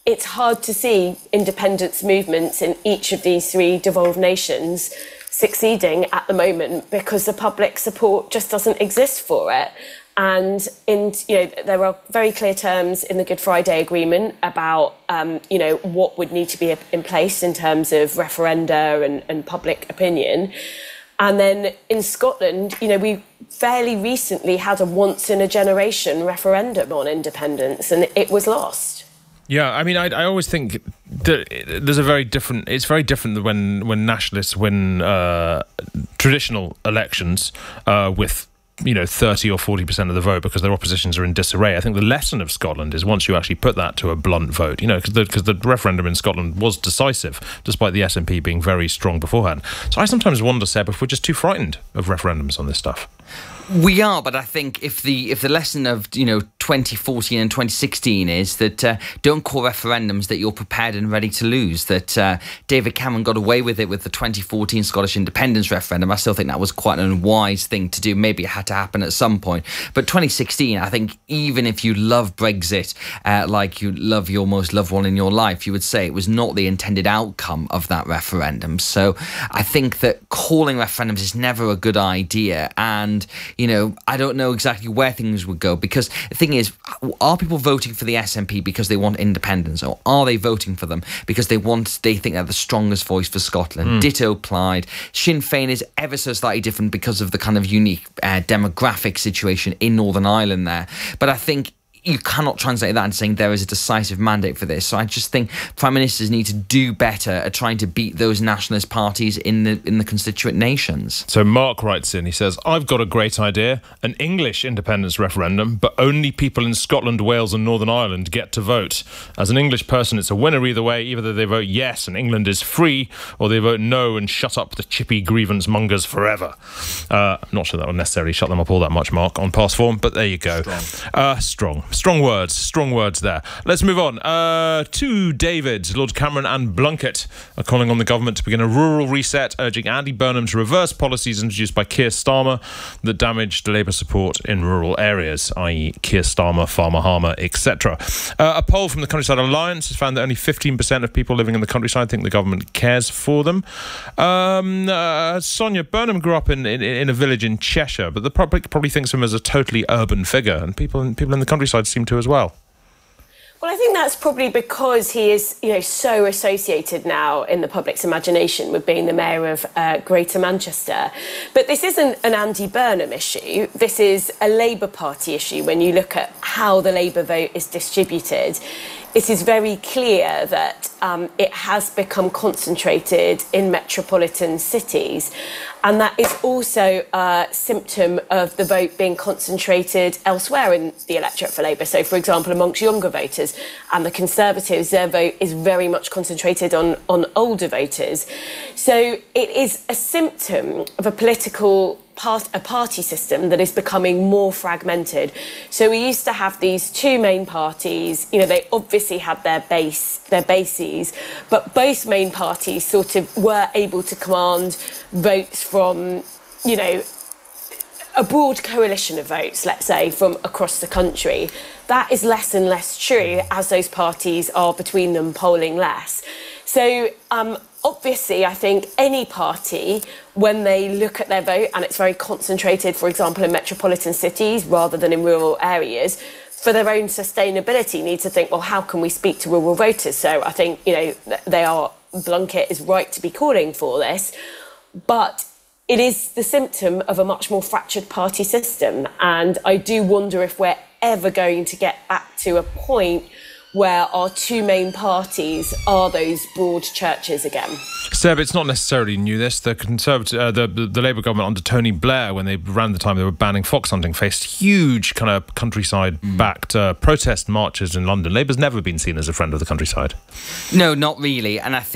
it's hard to see independence movements in each of these three devolved nations succeeding at the moment because the public support just doesn't exist for it. And in, you know, there are very clear terms in the Good Friday Agreement about, um, you know, what would need to be in place in terms of referenda and, and public opinion. And then in Scotland, you know, we fairly recently had a once-in-a-generation referendum on independence, and it was lost. Yeah, I mean, I, I always think that there's a very different. It's very different when when nationalists win uh, traditional elections uh, with, you know, thirty or forty percent of the vote because their oppositions are in disarray. I think the lesson of Scotland is once you actually put that to a blunt vote, you know, because the, because the referendum in Scotland was decisive, despite the S N P being very strong beforehand. So I sometimes wonder, Seb, if we're just too frightened of referendums on this stuff. We are, but I think if the if the lesson of, you know, twenty fourteen and twenty sixteen is that uh, don't call referendums that you're prepared and ready to lose, that uh, David Cameron got away with it with the twenty fourteen Scottish independence referendum. I still think that was quite an unwise thing to do. Maybe it had to happen at some point. But twenty sixteen, I think even if you love Brexit uh, like you love your most loved one in your life, you would say it was not the intended outcome of that referendum. So I think that calling referendums is never a good idea. And you know, I don't know exactly where things would go, because the thing is, are people voting for the S N P because they want independence, or are they voting for them because they want, they think they're the strongest voice for Scotland? Mm. Ditto Plaid. Sinn Féin is ever so slightly different because of the kind of unique uh, demographic situation in Northern Ireland there. But I think you cannot translate that into saying there is a decisive mandate for this. So I just think prime ministers need to do better at trying to beat those nationalist parties in the in the constituent nations. So Mark writes in, he says, I've got a great idea, an English independence referendum, but only people in Scotland, Wales and Northern Ireland get to vote. As an English person, it's a winner either way. Either they vote yes and England is free, or they vote no and shut up the chippy grievance mongers forever. Uh, I'm not sure that will necessarily shut them up all that much, Mark, on past form, but there you go. Strong. Uh, strong. Strong words, strong words there. Let's move on uh, to David. Lord Cameron and Blunkett are calling on the government to begin a rural reset, urging Andy Burnham to reverse policies introduced by Keir Starmer that damaged Labour support in rural areas, that is. Keir Starmer, Farmer Harmer, et cetera. Uh, a poll from the Countryside Alliance has found that only fifteen percent of people living in the countryside think the government cares for them. Um, uh, Sonia, Burnham grew up in, in, in a village in Cheshire, but the public probably thinks of him as a totally urban figure, and people in, people in the countryside seem to as well. Well, I think that's probably because he is, you know, so associated now in the public's imagination with being the mayor of uh, Greater Manchester. But this isn't an Andy Burnham issue. This is a Labour Party issue. When you look at how the Labour vote is distributed, it is very clear that um, it has become concentrated in metropolitan cities. And that is also a symptom of the vote being concentrated elsewhere in the electorate for Labour. So, for example, amongst younger voters and the Conservatives, their vote is very much concentrated on, on older voters. So it is a symptom of a political Part, a party system that is becoming more fragmented. So we used to have these two main parties, you know, they obviously had their base, their bases, but both main parties sort of were able to command votes from, you know, a broad coalition of votes, let's say, from across the country. That is less and less true as those parties are between them polling less. So um, obviously, I think any party, when they look at their vote and it's very concentrated, for example, in metropolitan cities rather than in rural areas, for their own sustainability, need to think, well, how can we speak to rural voters? So I think, you know, they are, Blunkett is right to be calling for this, but it is the symptom of a much more fractured party system. And I do wonder if we're ever going to get back to a point where our two main parties are those broad churches again. Seb, it's not necessarily new, this. The Conservative, uh, the, the, the Labour government under Tony Blair, when they ran the time they were banning fox hunting, faced huge kind of countryside-backed mm. uh, protest marches in London. Labour's never been seen as a friend of the countryside. No, not really. And I think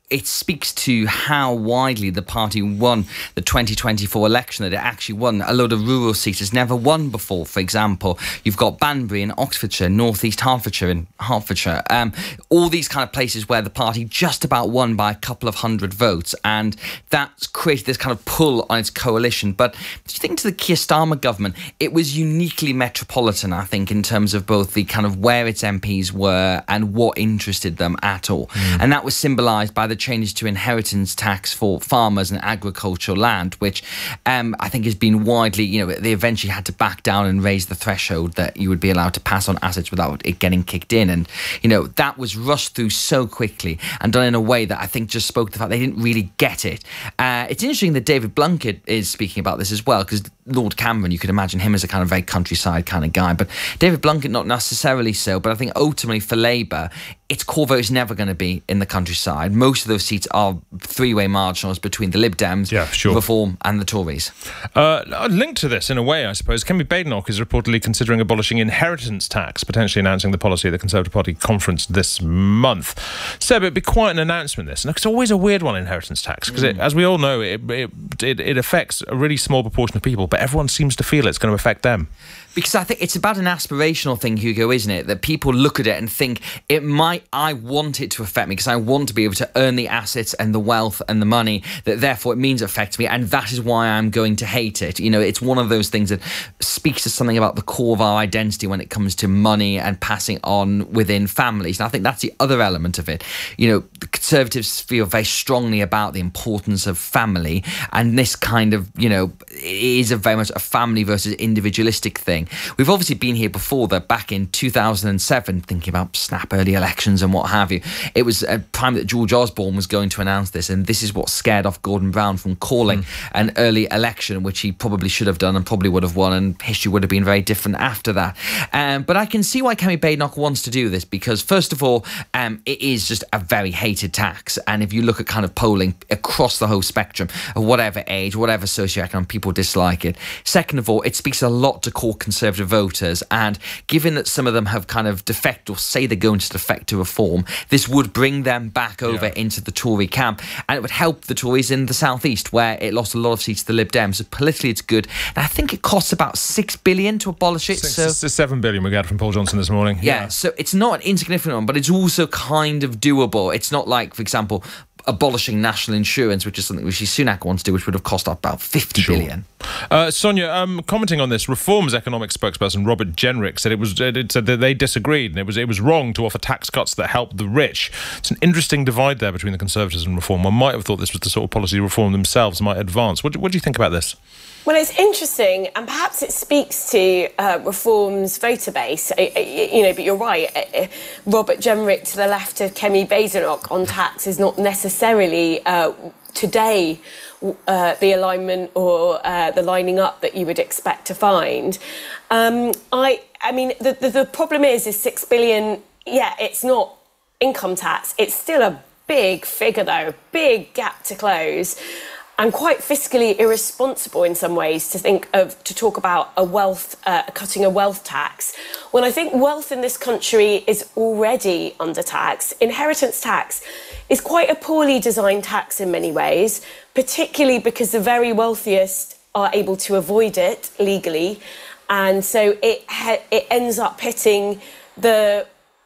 it speaks to how widely the party won the twenty twenty-four election, that it actually won a load of rural seats it's never won before. For example, you've got Banbury in Oxfordshire, North East Hertfordshire in Hertfordshire, um, all these kind of places where the party just about won by a couple of hundred votes, and that's created this kind of pull on its coalition. But if you think to the Keir Starmer government, it was uniquely metropolitan, I think, in terms of both the kind of where its M Ps were and what interested them at all. Mm. And that was symbolised by the changes to inheritance tax for farmers and agricultural land, which um, I think has been widely, you know, they eventually had to back down and raise the threshold that you would be allowed to pass on assets without it getting kicked in. And, you know, that was rushed through so quickly and done in a way that I think just spoke to the fact they didn't really get it. Uh, it's interesting that David Blunkett is speaking about this as well, because Lord Cameron, you could imagine him as a kind of very countryside kind of guy, but David Blunkett not necessarily so. But I think ultimately for Labour, its core vote is never going to be in the countryside. Most of those seats are three-way marginals between the Lib Dems, yeah, sure. Reform and the Tories. Uh, linked to this, in a way, I suppose, Kemi Badenoch is reportedly considering abolishing inheritance tax, potentially announcing the policy at the Conservative Party conference this month. Seb, it'd be quite an announcement, this. And it's always a weird one, inheritance tax, because mm. as we all know, it, it, it, it affects a really small proportion of people, but everyone seems to feel it's going to affect them. Because I think it's about an aspirational thing, Hugo, isn't it? That people look at it and think, it might, I want it to affect me because I want to be able to earn the assets and the wealth and the money, that therefore it means it affects me, and that is why I'm going to hate it. You know, it's one of those things that speaks to something about the core of our identity when it comes to money and passing on within families. And I think that's the other element of it. You know, the Conservatives feel very strongly about the importance of family, and this kind of, you know, is a very much a family versus individualistic thing. We've obviously been here before, that back in two thousand seven, thinking about snap early elections and what have you, it was a time that George Osborne was going to announce this, and this is what scared off Gordon Brown from calling mm. an early election, which he probably should have done and probably would have won, and history would have been very different after that. Um, but I can see why Kemi Badenoch wants to do this, because first of all, um, it is just a very hated tax, and if you look at kind of polling across the whole spectrum of whatever age, whatever socioeconomic, people dislike it. Second of all, it speaks a lot to core Conservative voters, and given that some of them have kind of defect or say they're going to defect to Reform, this would bring them back over yeah. into the Tory camp, and it would help the Tories in the South East, where it lost a lot of seats to the Lib Dems. So politically it's good, and I think it costs about six billion to abolish it. Six, so seven billion we got from Paul Johnson this morning. Yeah, yeah, so it's not an insignificant one, but it's also kind of doable. It's not like, for example, abolishing national insurance, which is something Rishi Sunak wants to do, which would have cost about fifty sure. billion. Uh, Sonia, um, commenting on this, Reform's economic spokesperson Robert Jenrick said it was it said that they disagreed, and it was it was wrong to offer tax cuts that help the rich. It's an interesting divide there between the Conservatives and Reform. One might have thought this was the sort of policy Reform themselves might advance. What, what do you think about this? Well, it's interesting, and perhaps it speaks to uh, Reform's voter base, uh, you know, but you're right. Uh, Robert Jenrick to the left of Kemi Badenoch on tax is not necessarily uh, today uh, the alignment or uh, the lining up that you would expect to find. Um, I, I mean, the, the, the problem is, is six billion, yeah, it's not income tax. It's still a big figure, though, big gap to close. And quite fiscally irresponsible in some ways to think of, to talk about a wealth, uh, cutting a wealth tax, when I think wealth in this country is already under tax. Inheritance tax is quite a poorly designed tax in many ways, particularly because the very wealthiest are able to avoid it legally. And so it, it ends up hitting the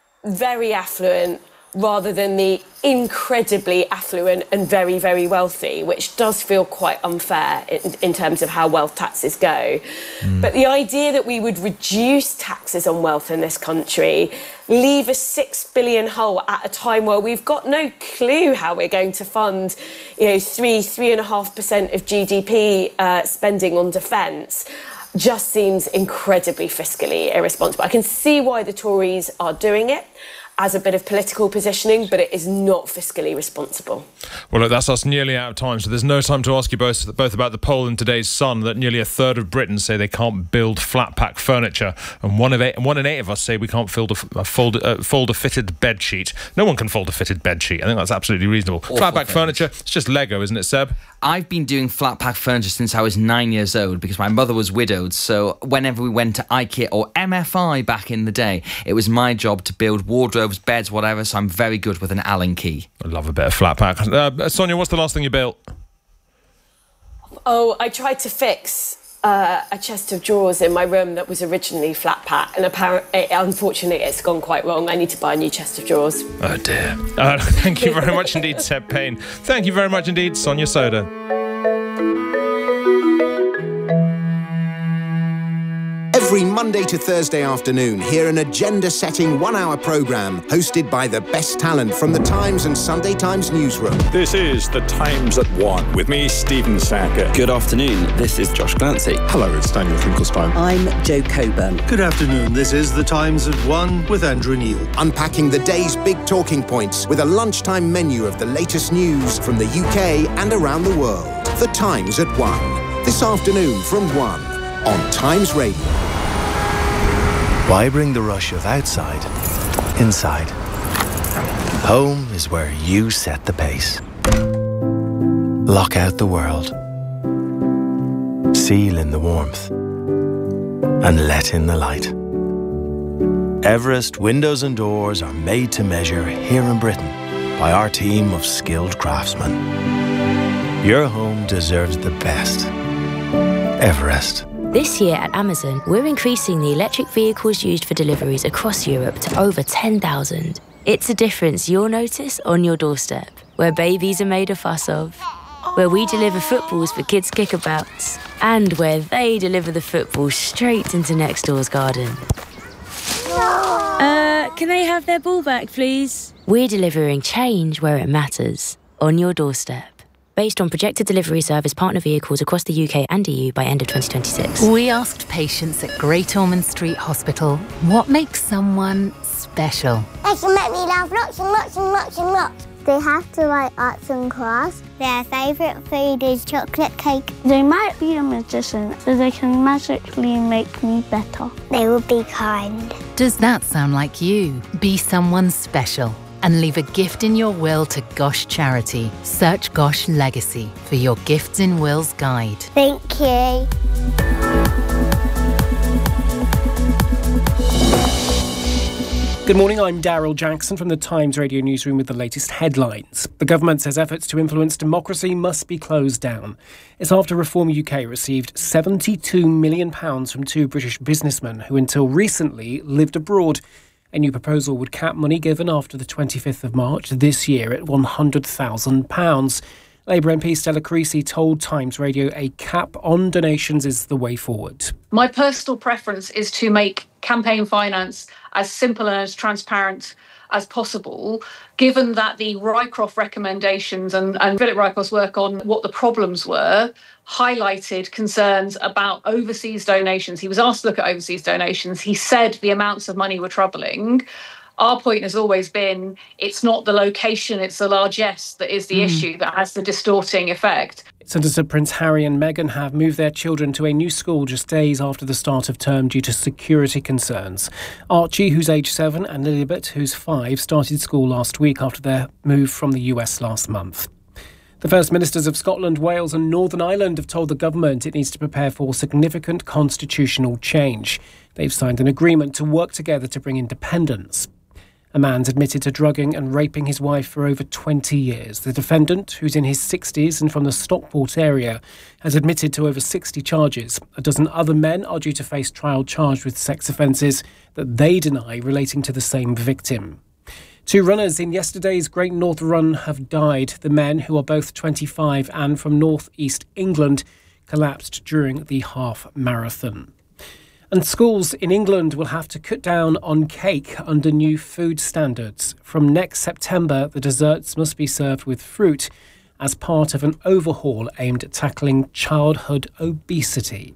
very affluent rather than the incredibly affluent and very, very wealthy, which does feel quite unfair in, in terms of how wealth taxes go. Mm. But the idea that we would reduce taxes on wealth in this country, leave a six billion hole at a time where we've got no clue how we're going to fund, you know, three, three and a half percent of G D P uh, spending on defence, just seems incredibly fiscally irresponsible. I can see why the Tories are doing it as a bit of political positioning, but it is not fiscally responsible. Well, look, that's us nearly out of time, so there's no time to ask you both, both about the poll in today's Sun that nearly a third of Britons say they can't build flat-pack furniture, and one of eight, one in eight of us say we can't fold a, a, fold, uh, fold a fitted bed sheet. No one can fold a fitted bed sheet. I think that's absolutely reasonable. Flat-pack furniture, it's just Lego, isn't it, Seb? I've been doing flat-pack furniture since I was nine years old because my mother was widowed, so whenever we went to IKEA or M F I back in the day, it was my job to build wardrobes wardrobes, beds, whatever. So I'm very good with an Allen key. I love a bit of flat pack. Uh, Sonia, what's the last thing you built? Oh, I tried to fix uh, a chest of drawers in my room that was originally flat pack, and apparently, unfortunately, it's gone quite wrong. I need to buy a new chest of drawers. Oh dear. Uh, thank you very much indeed, Seb Payne. Thank you very much indeed, Sonia Soda. Every Monday to Thursday afternoon, hear an agenda-setting one-hour programme hosted by the best talent from the Times and Sunday Times newsroom. This is The Times at One, with me, Stephen Saka. Good afternoon, this is Josh Glancy. Hello, it's Daniel Finkelstein. I'm Joe Coburn. Good afternoon, this is The Times at One with Andrew Neil. Unpacking the day's big talking points with a lunchtime menu of the latest news from the U K and around the world. The Times at One. This afternoon from one on Times Radio. Why bring the rush of outside inside? Home is where you set the pace. Lock out the world. Seal in the warmth. And let in the light. Everest windows and doors are made to measure here in Britain by our team of skilled craftsmen. Your home deserves the best. Everest. This year at Amazon, we're increasing the electric vehicles used for deliveries across Europe to over ten thousand. It's a difference you'll notice on your doorstep, where babies are made a fuss of, where we deliver footballs for kids' kickabouts, and where they deliver the football straight into next door's garden. Uh, can they have their ball back, please? We're delivering change where it matters, on your doorstep. Based on projected delivery service partner vehicles across the U K and E U by end of twenty twenty-six. We asked patients at Great Ormond Street Hospital what makes someone special. They can make me laugh lots and lots and lots and lots. They have to write arts and crafts. Their favourite food is chocolate cake. They might be a magician, so they can magically make me better. They will be kind. Does that sound like you? Be someone special and leave a gift in your will to Gosh Charity. Search Gosh Legacy for your Gifts in Wills guide. Thank you. Good morning, I'm Daryl Jackson from the Times Radio newsroom with the latest headlines. The government says efforts to influence democracy must be closed down. It's after Reform U K received seventy-two million pounds from two British businessmen who until recently lived abroad. A new proposal would cap money given after the twenty-fifth of March this year at one hundred thousand pounds. Labour M P Stella Creasy told Times Radio a cap on donations is the way forward. My personal preference is to make campaign finance as simple and as transparent as possible, given that the Rycroft recommendations and, and Philip Rycroft's work on what the problems were highlighted concerns about overseas donations. He was asked to look at overseas donations. He said the amounts of money were troubling. Our point has always been it's not the location, it's the largesse that is the mm. issue that has the distorting effect. Senator Prince Harry and Meghan have moved their children to a new school just days after the start of term due to security concerns. Archie, who's age seven, and Lilibet, who's five, started school last week after their move from the U S last month. The First Ministers of Scotland, Wales and Northern Ireland have told the government it needs to prepare for significant constitutional change. They've signed an agreement to work together to bring independence. A man's admitted to drugging and raping his wife for over twenty years. The defendant, who's in his sixties and from the Stockport area, has admitted to over sixty charges. A dozen other men are due to face trial charged with sex offences that they deny relating to the same victim. Two runners in yesterday's Great North Run have died. The men, who are both twenty-five and from North East England, collapsed during the half marathon. And schools in England will have to cut down on cake under new food standards. From next September, the desserts must be served with fruit as part of an overhaul aimed at tackling childhood obesity.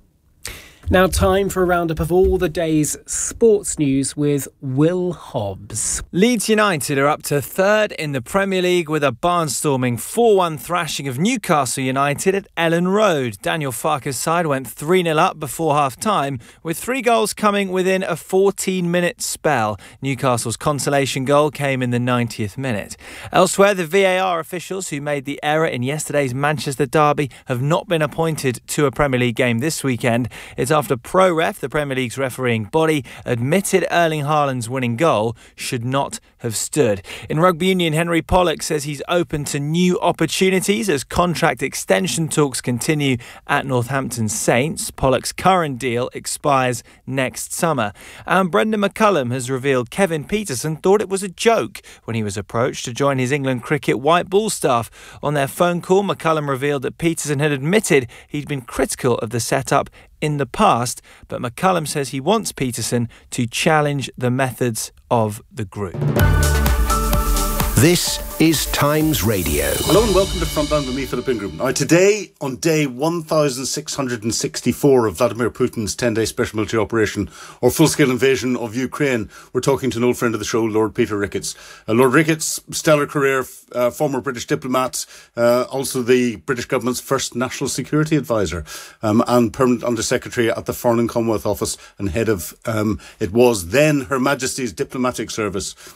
Now time for a roundup of all the day's sports news with Will Hobbs. Leeds United are up to third in the Premier League with a barnstorming four one thrashing of Newcastle United at Ellen Road. Daniel Farke's side went three nil up before half-time, with three goals coming within a fourteen-minute spell. Newcastle's consolation goal came in the ninetieth minute. Elsewhere, the V A R officials who made the error in yesterday's Manchester derby have not been appointed to a Premier League game this weekend. It's after ProRef, the Premier League's refereeing body, admitted Erling Haaland's winning goal should not have stood. In rugby union, Henry Pollock says he's open to new opportunities as contract extension talks continue at Northampton Saints. Pollock's current deal expires next summer. And Brendan McCullum has revealed Kevin Pietersen thought it was a joke when he was approached to join his England cricket white ball staff. On their phone call, McCullum revealed that Pietersen had admitted he'd been critical of the setup in the past, but McCullum says he wants Pietersen to challenge the methods of the group. This is Times Radio. Hello and welcome to Frontline with me, Philip Ingram. Now, today, on day one thousand six hundred sixty-four of Vladimir Putin's ten-day special military operation or full-scale invasion of Ukraine, we're talking to an old friend of the show, Lord Peter Ricketts. Uh, Lord Ricketts, stellar career, uh, former British diplomat, uh, also the British government's first national security advisor, um, and permanent undersecretary at the Foreign and Commonwealth Office and head of, um, it was then Her Majesty's Diplomatic Service.